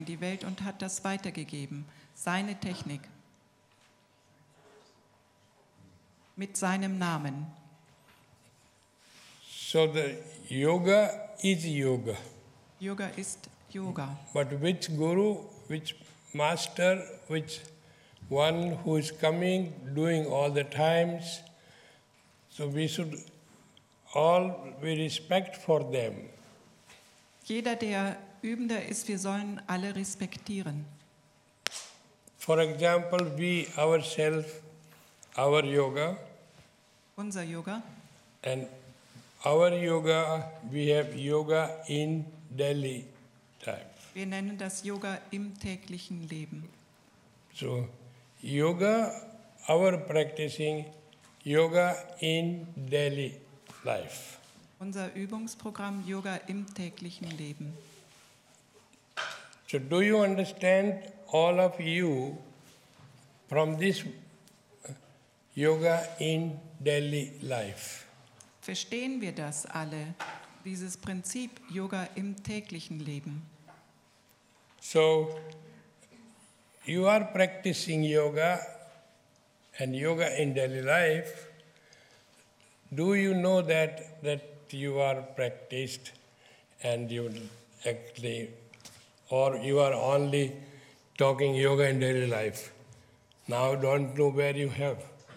in die Welt und hat das weitergegeben. Seine Technik. Mit seinem Namen. So the yoga is yoga. Yoga ist Yoga. But which guru, which master, which one who is coming, doing all the times, so we should all be respect for them. Jeder, der Übender ist, wir sollen alle respektieren. For example, we ourselves, our yoga, Unser Yoga. and our yoga, we have yoga in Delhi type. Wir nennen das Yoga im täglichen Leben. So, yoga, our practicing yoga in daily life. Unser Übungsprogramm Yoga im täglichen Leben. So, do you understand, all of you, from this yoga in daily life? Verstehen wir das alle, dieses Prinzip Yoga im täglichen Leben? So, you are practicing yoga and yoga in daily life. Do you know that you are practiced and you actually, or you are only talking yoga in daily life? Now don't know where you have.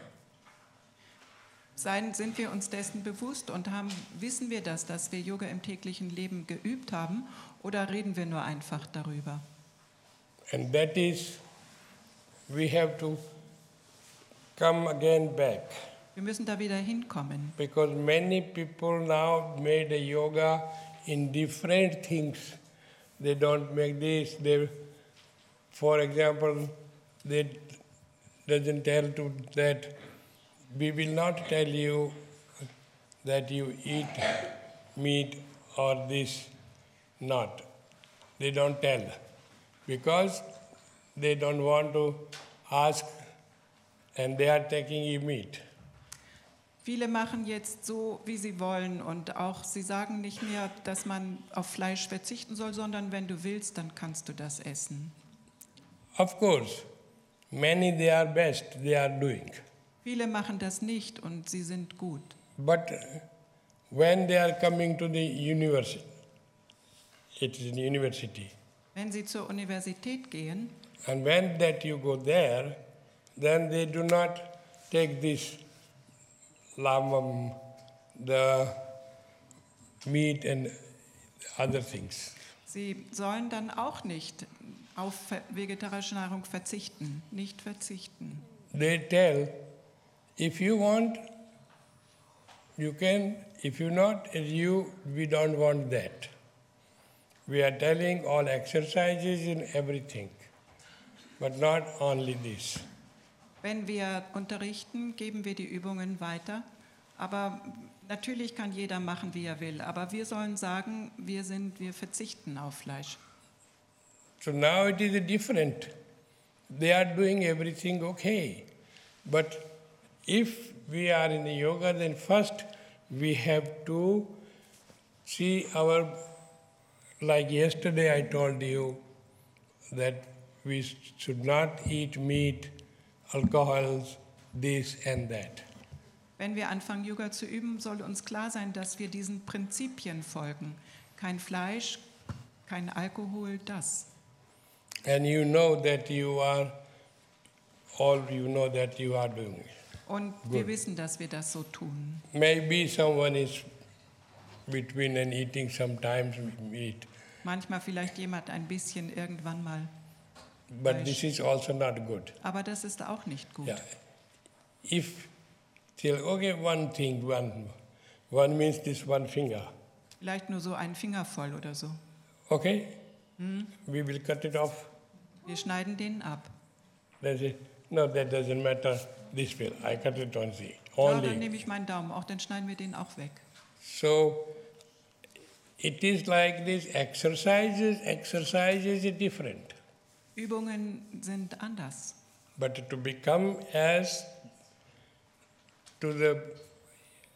Sind wir uns dessen bewusst und wissen wir das, dass wir Yoga im täglichen Leben geübt haben, oder reden wir nur einfach darüber? And that is, we have to come again back. Wir müssen da wieder hinkommen, Because many people now made a yoga in different things. They don't make this. They, for example, they doesn't tell to that. We will not tell you that you eat meat or this not. They don't tell because they don't want to ask, and they are taking you meat. Viele machen jetzt so, wie sie wollen, und auch sie sagen nicht mehr, dass man auf Fleisch verzichten soll, sondern wenn du willst, dann kannst du das essen. Of course, many they are best, they are doing. Viele machen das nicht und sie sind gut. But when they are coming to the university, it is in university, Wenn sie zur Universität gehen, and when that you go there, then they do not take this lamam, the meat and other things. sie sollen dann auch nicht auf vegetarische Nahrung verzichten, nicht verzichten. They tell, if you want, you can. If you not, we don't want that. We are telling all exercises and everything, but not only this. Wenn wir unterrichten, geben wir die Übungen weiter, aber natürlich kann jeder machen, wie er will, aber wir sollen sagen, wir verzichten auf Fleisch. So now it is different. They are doing everything okay. But if we are in the yoga, then first we have to see our, like yesterday I told you that we should not eat meat, alcohols, this and that. Wenn wir anfangen, Yoga zu üben, soll uns klar sein, dass wir diesen Prinzipien folgen. Kein Fleisch, kein Alkohol, das. And you know that you are doing it. Und wir wissen, dass wir das so tun. Maybe someone is between and eating sometimes meat. Manchmal vielleicht jemand ein bisschen irgendwann mal. But this is also not good. Aber das ist auch nicht gut. Yeah. If till okay, one thing, one means this one finger. Vielleicht nur so einen Finger voll oder so. Okay? We will cut it off. Wir schneiden den ab. They say, no, that doesn't matter. This will. I cut it on the Ja, dann only. nehme ich meinen Daumen auch, dann schneiden wir den auch weg. So it is like this exercises is different. Übungen sind anders. But to become as to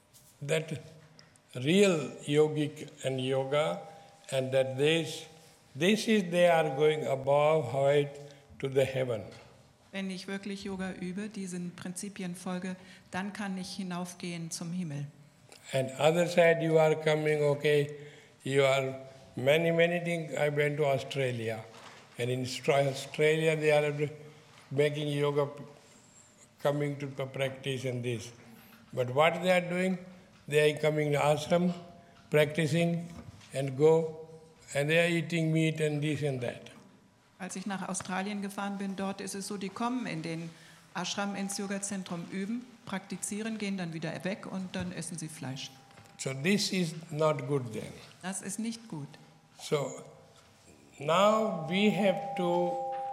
that real yogic and yoga, and that they are going above height to the heaven. Wenn ich wirklich Yoga übe, diesen Prinzipien folge, dann kann ich hinaufgehen zum Himmel. And other side you are coming, okay, you are many things. I went to Australia. And in Australia they are making yoga, coming to practice and this. But what they are doing, they are coming to ashram, practicing and go, and they are eating meat and this and that. Als ich nach Australien gefahren bin, dort ist es so, die kommen in den Ashram ins Yoga-Zentrum üben, praktizieren, gehen dann wieder weg und dann essen sie Fleisch. So this is not good then. Das ist nicht gut. So now we have to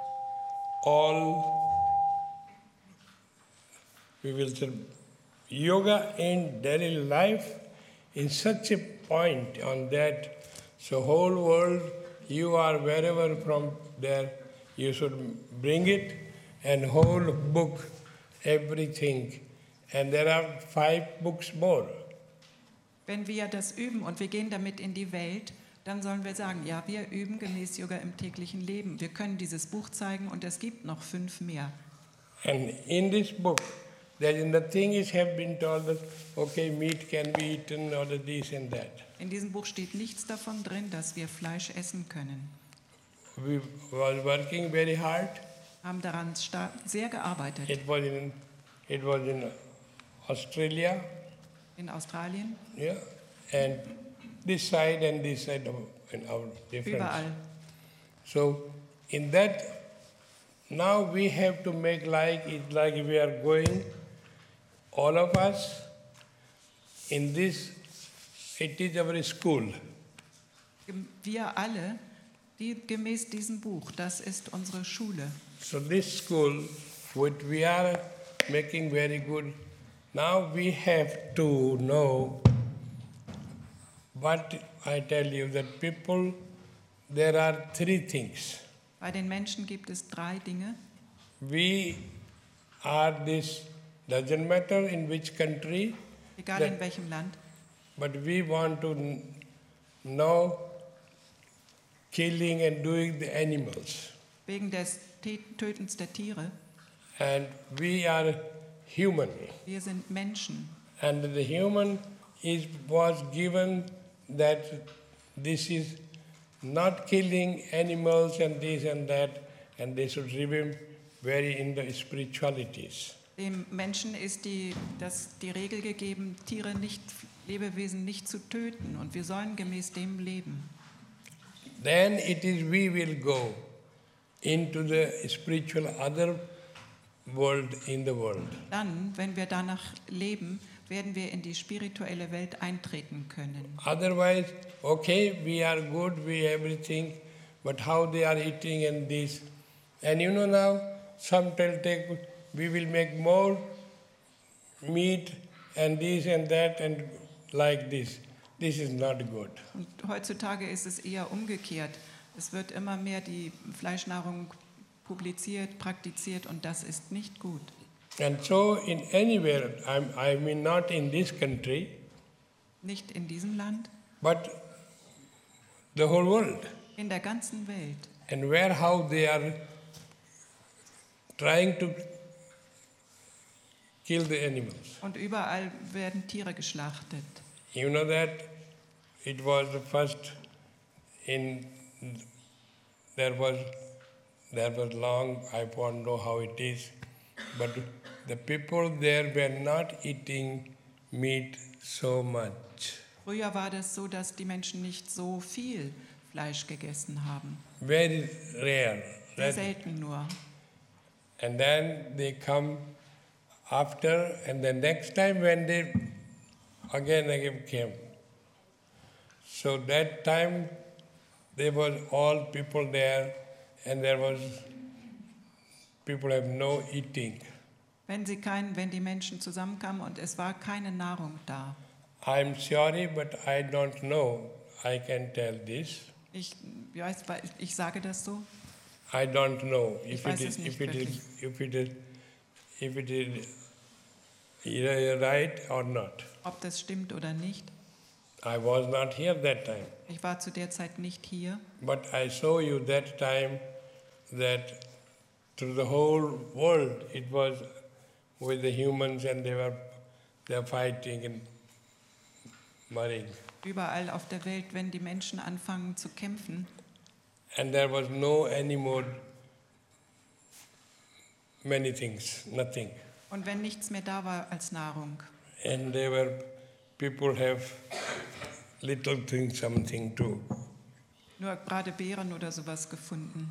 we will say, yoga in daily life in such a point on that, so whole world, you are wherever from there, you should bring it, and whole book, everything. And there are 5 books more. Wenn wir das üben und wir gehen damit in die Welt, dann sollen wir sagen, ja, wir üben gemäß Yoga im täglichen Leben. Wir können dieses Buch zeigen und es gibt noch 5 mehr. And in this book, there is nothing is have been told that, okay, meat can be eaten or this and that. In diesem Buch steht nichts davon drin, dass wir Fleisch essen können. We were working very hard. Haben daran sehr gearbeitet. It was in Australia, In Australien, yeah, and this side of in our different. überall. So in that, now we have to make like we are going, all of us, in this, it is our school. Wir alle, die gemäß diesem Buch, das ist unsere Schule. So this school, what we are making very good, now we have to know what I tell you, that people, there are 3 things. Bei den Menschen gibt es 3 Dinge. We are this, doesn't matter in which country, Egal in welchem Land. but we want to know killing and doing the animals. Wegen des Tötens der Tiere. And we are human. Wir sind Menschen. And the human was given that this is not killing animals and this and that, and they should live very in the spiritualities. Dem Menschen ist die Regel gegeben, Lebewesen nicht zu töten, und wir sollen gemäß dem leben. Then it is we will go into the spiritual other world in the world. Dann, wenn wir danach leben, werden wir in die spirituelle Welt eintreten können. Otherwise, okay, we are good, we everything, but how they are eating and this. And you know now, some we will make more meat and this and that and like this. This is not good. Und heutzutage ist es eher umgekehrt. Es wird immer mehr die Fleischnahrung publiziert, praktiziert, und das ist nicht gut. And so in anywhere, I mean not in this country, Nicht in diesem Land, but the whole world. in der ganzen Welt. And how they are trying to kill the animals. Und überall werden Tiere geschlachtet. You know that it was the first there was long, I don't know how it is, but the people there were not eating meat so much. Früher war das so, dass die Menschen nicht so viel Fleisch gegessen haben. Very rare. Sehr selten nur. And then they come after, and the next time when they again came. So that time there was all people there, and there was people have no eating. Wenn die Menschen zusammenkamen und es war keine Nahrung da. I'm sorry, but I don't know. I can tell this. Ich sage das so. I don't know if weiß it es is nicht if it is either right or not. Ob das stimmt oder nicht. I was not here that time. Ich war zu der Zeit nicht hier, but I saw you that time that through the whole world it was with the humans and they're fighting and marrying. überall auf der Welt, wenn die Menschen anfangen zu kämpfen. And there was no anymore many things, nothing. Und wenn nichts mehr da war als Nahrung. And people have little things, something too. Nur gerade Beeren oder sowas gefunden.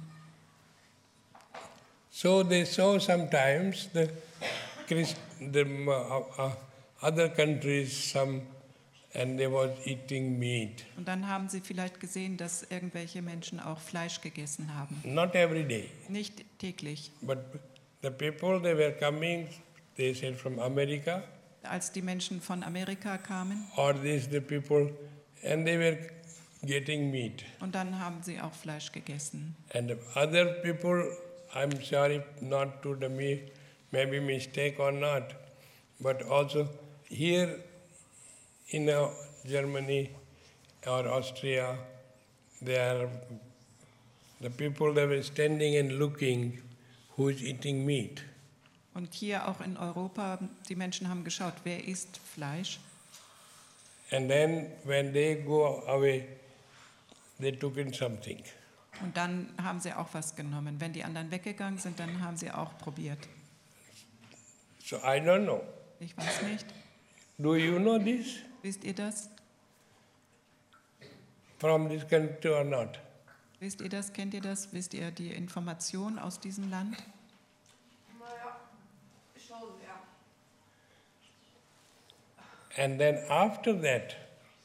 So they saw sometimes the other countries, some, and they was eating meat. Und dann haben sie vielleicht gesehen, dass irgendwelche Menschen auch Fleisch gegessen haben. Not every day, Nicht täglich. but the people, they were coming, they said from America, Als die Menschen von Amerika kamen. or the people, and they were getting meat. Und dann haben sie auch Fleisch gegessen. And the other people, I'm sorry not to maybe mistake or not, but also here in Germany or Austria, the people that were standing and looking who is eating meat. Und hier auch in Europa, die Menschen haben geschaut, wer isst Fleisch. And then when they go away, they took in something. Und dann haben sie auch was genommen. Wenn die anderen weggegangen sind, dann haben sie auch probiert. So I don't know. Ich weiß nicht. Do you know this Wisst ihr das? from this country or not? Wisst ihr das? Kennt ihr das? Wisst ihr die Information aus diesem Land? Naja, schon, ja. And then after that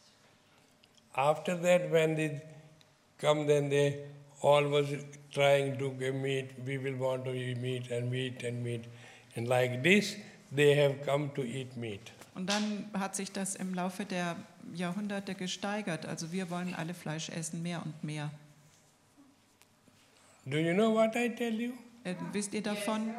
when they come, then they all was trying to get meat, we will want to eat meat and meat and meat. And like this, they have come to eat meat. Und dann hat sich das im Laufe der Jahrhunderte gesteigert. Also wir wollen alle Fleisch essen, mehr und mehr. Do you know what I tell you? Wisst ihr davon?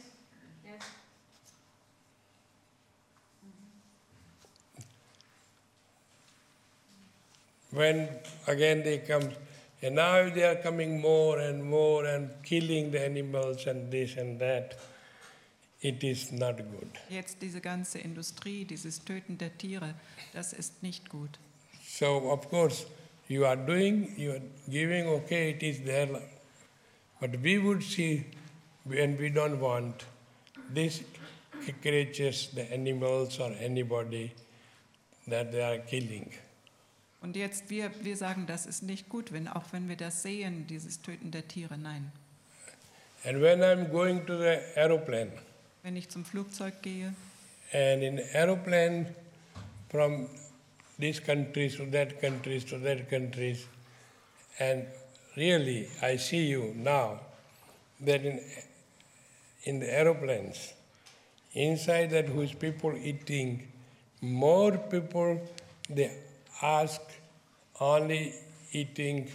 When again they come, and now they are coming more and killing the animals and this and that. It is not good. Jetzt diese ganze Industrie, dieses Töten der Tiere, das ist nicht gut. So of course you are giving, okay, it is there. But we would see, when we don't want these creatures, the animals or anybody that they are killing. Und jetzt, wir sagen, das ist nicht gut, auch wenn wir das sehen, dieses Töten der Tiere, nein. And when I'm going to the aeroplane, Wenn ich zum Flugzeug gehe and in aeroplane from these countries to that countries, and really I see you now that in the aeroplanes, inside that who is people eating, more people they ask only eating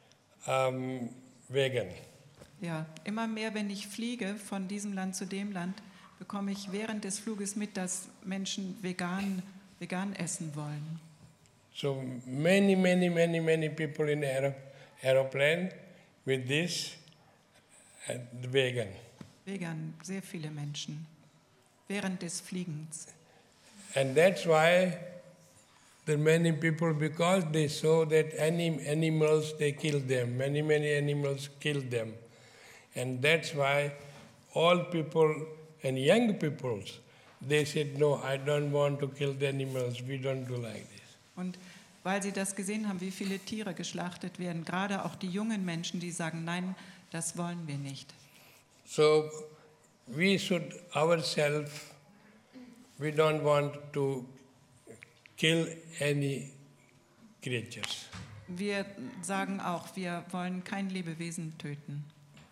vegan. Ja, immer mehr, wenn ich fliege von diesem Land zu dem Land, bekomme ich während des Fluges mit, dass Menschen vegan essen wollen. So many people in the aeroplane with this vegan. Vegan, sehr viele Menschen, während des Fliegens. And that's why there are many people, because they saw that animals, they kill them. Many animals kill them. And that's why all people and young people, they said, no, I don't want to kill the animals. We don't do like this. Und weil sie das gesehen haben, wie viele Tiere geschlachtet werden, gerade auch die jungen Menschen, die sagen, nein, das wollen wir nicht. So we should ourselves, we don't want to kill any creatures. Wir sagen auch, wir wollen kein Lebewesen töten.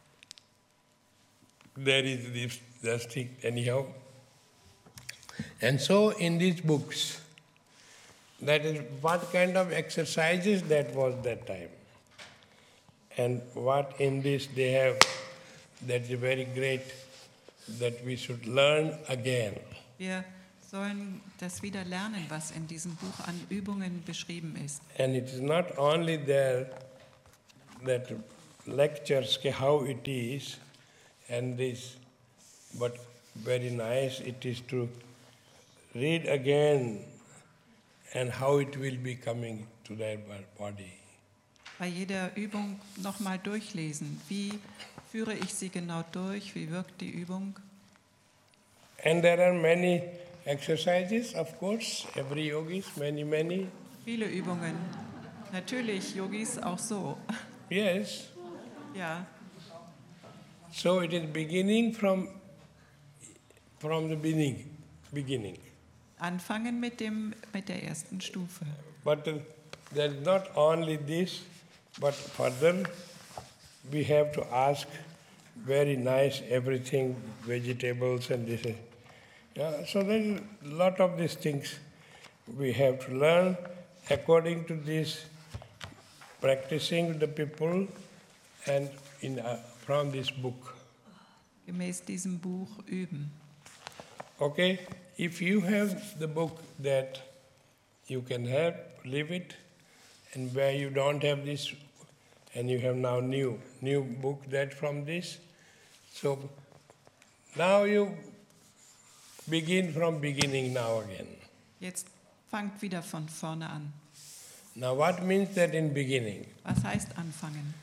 There is this thing anyhow. And so in these books, that is what kind of exercises that was that time. And what in this they have, that is very great, that we should learn again. Wir sollen das wieder lernen, was in diesem Buch an Übungen beschrieben ist. And it is not only there that lectures how it is and this, but very nice it is to read again and how it will be coming to their body. Bei jeder Übung nochmal durchlesen. Wie führe ich sie genau durch? Wie wirkt die Übung? And there are many exercises, of course, every yogis, many. Viele Übungen. Natürlich, Yogis auch so. Yes. Ja, So it is beginning from the beginning. anfangen mit der ersten Stufe. But there is not only this, but further we have to ask very nice everything, vegetables and this. Yeah, so there is a lot of these things we have to learn according to this, practicing the people and from this book. Gemäß diesem Buch üben. Okay, if you have the book that you can have, leave it, and where you don't have this, and you have now new book that from this, so now you begin from beginning now again. Jetzt fangt wieder von vorne an. Now what means that in beginning? Was heißt anfangen?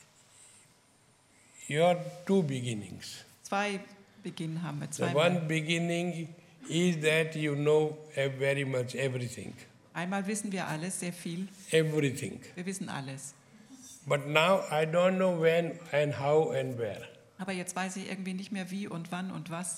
You have two beginnings. Zwei Beginn haben wir. The Zweimal. one beginning is that you know very much everything. Einmal wissen wir alles, sehr viel. Everything. Wir wissen alles. But now I don't know when and how and where. Aber jetzt weiß ich irgendwie nicht mehr wie und wann und was.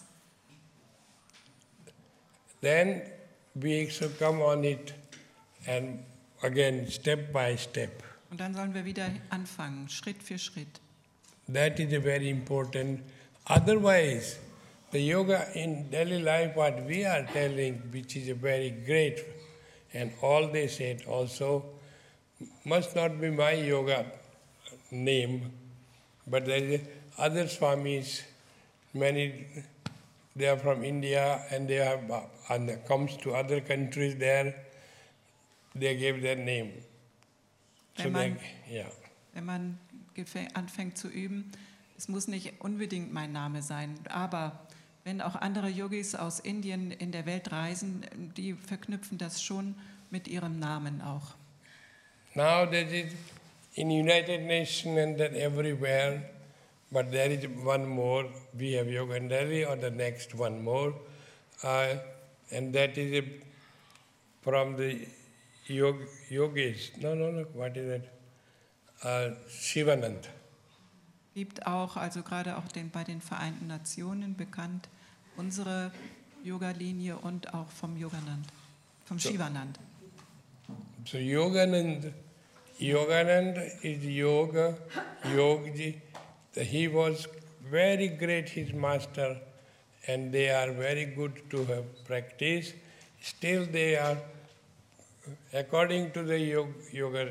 Then we should come on it and again step by step. Und dann sollen wir wieder anfangen, Schritt für Schritt. That is a very important. Otherwise, the yoga in daily life, what we are telling, which is a very great, and all they said also, must not be my yoga name, but there is other Swamis, many, they are from India and they have, and comes to other countries there, they gave their name. So Wenn man anfängt zu üben, es muss nicht unbedingt mein Name sein, aber wenn auch andere Yogis aus Indien in der Welt reisen, die verknüpfen das schon mit ihrem Namen auch. Now that is in United Nations and that everywhere, but there is one more. We have Yoga in Delhi, or the next one more, and that is from the yogis. No. What is that? Shivanand. Gibt auch, also gerade auch bei den Vereinten Nationen bekannt, unsere Yoga-Linie und auch vom Yoganand, vom Shivanand. So Yoganand is Yogji. He was very great, his master, and they are very good to have practice. Still they are, according to the yoga.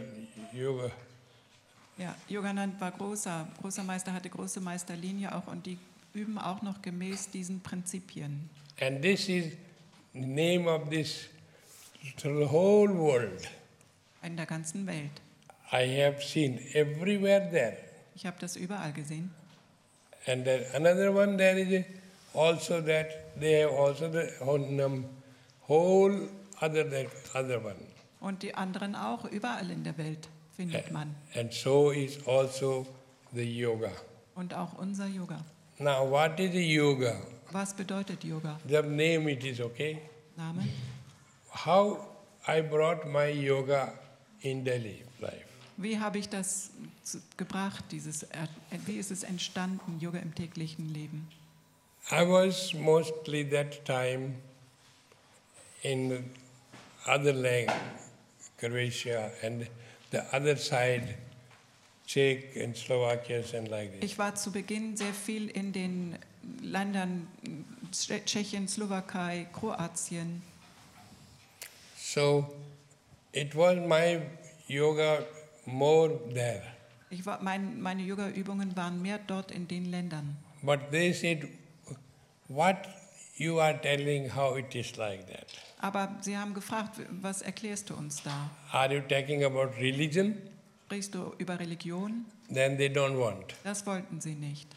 Ja, Yoganand war großer Meister, hatte große Meisterlinie auch und die üben auch noch gemäß diesen Prinzipien. And this is name of this the whole world. In der ganzen Welt. I have seen everywhere there. Ich habe das überall gesehen. And then another one there is also that they have also the whole other one. Und die anderen auch, überall in der Welt findet man. And so is also the yoga. Und auch unser Yoga. Now what is the yoga? Was bedeutet Yoga? The name it is okay. Name? How I brought my yoga in daily life. Wie habe ich das gebracht, wie ist es entstanden, Yoga im täglichen Leben? I was mostly that time in other land, Croatia and the other side, Czech and Slovakia and like this. Ich war zu Beginn sehr viel in den Ländern Tschechien, Slowakei, Kroatien. So it was my yoga more there. Meine Yoga-Übungen waren mehr dort in den Ländern. But they said, what You are telling how it is like that. Aber sie haben gefragt, was erklärst du uns da? Are you talking about religion? Sprichst du über Religion? Then they don't want. Das wollten sie nicht.